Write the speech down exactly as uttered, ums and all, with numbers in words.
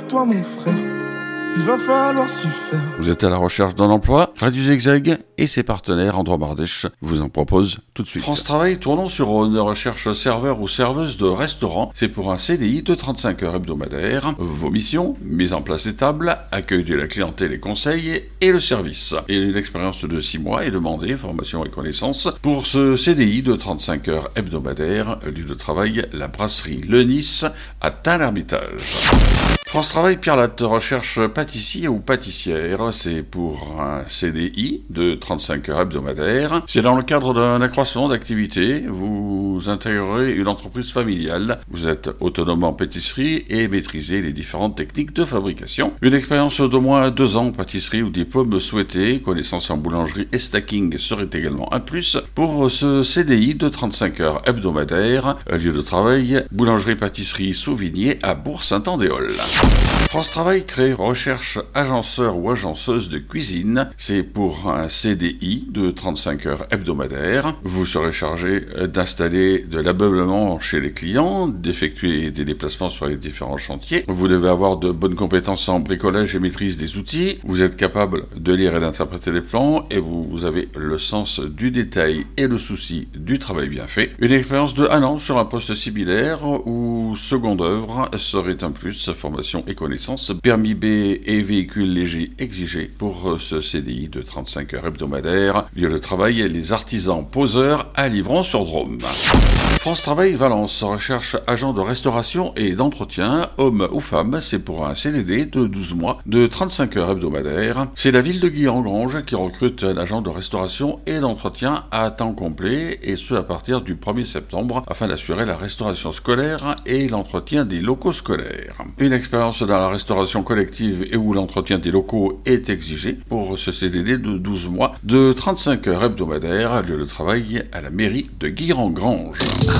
toi mon frère, il va falloir s'y faire. Vous êtes à la recherche d'un emploi? Radio Zigzag et ses partenaires Android Bardèche vous en proposent tout de suite. France Travail, tournons sur une recherche serveur ou serveuse de restaurant. C'est pour un C D I de trente-cinq heures hebdomadaires. Vos missions: mise en place des tables, accueil de la clientèle et conseils et le service. Et une expérience de six mois est demandée, formation et connaissances. Pour ce C D I de trente-cinq heures hebdomadaires, lieu de travail, la brasserie Le Nice à Tain-l'Hermitage. France Travail, Pierre Latte recherche pâtissier ou pâtissière. C'est pour un C D I de trente-cinq heures hebdomadaires. C'est dans le cadre d'un accroissement d'activité. Vous intégrerez une entreprise familiale. Vous êtes autonome en pâtisserie et maîtrisez les différentes techniques de fabrication. Une expérience d'au moins deux ans en pâtisserie ou diplôme souhaité. Connaissance en boulangerie et stacking serait également un plus. Pour ce C D I de trente-cinq heures hebdomadaires, lieu de travail, boulangerie-pâtisserie Souvigné à Bourg-Saint-Andéol. France Travail crée recherche agenceur ou agenceuse de cuisine. C'est pour un C D I de trente-cinq heures hebdomadaires. Vous serez chargé d'installer de l'ameublement chez les clients, d'effectuer des déplacements sur les différents chantiers. Vous devez avoir de bonnes compétences en bricolage et maîtrise des outils. Vous êtes capable de lire et d'interpréter les plans et vous avez le sens du détail et le souci du travail bien fait. Une expérience de un an sur un poste similaire ou seconde œuvre serait un plus. Formation et connaissances, permis B et véhicule léger exigés pour ce C D I de trente-cinq heures hebdomadaires. Lieu de travail, les artisans poseurs à Livron-sur-Drôme. France Travail Valence recherche agent de restauration et d'entretien, homme ou femme. C'est pour un C D D de douze mois de trente-cinq heures hebdomadaires. C'est la ville de Guillan-Grange qui recrute un agent de restauration et d'entretien à temps complet, et ce à partir du premier septembre, afin d'assurer la restauration scolaire et l'entretien des locaux scolaires. Une expérience dans la restauration collective et où l'entretien des locaux est exigé pour ce C D D de douze mois de trente-cinq heures hebdomadaires. Lieu de travail à la mairie de Guillan-Grange.